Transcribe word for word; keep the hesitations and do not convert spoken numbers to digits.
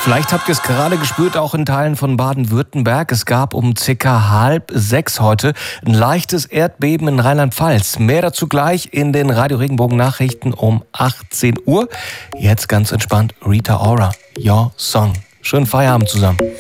Vielleicht habt ihr es gerade gespürt, auch in Teilen von Baden-Württemberg. Es gab um circa halb sechs heute ein leichtes Erdbeben in Rheinland-Pfalz. Mehr dazu gleich in den Radio Regenbogen Nachrichten um achtzehn Uhr. Jetzt ganz entspannt Rita Ora, Your Song. Schönen Feierabend zusammen.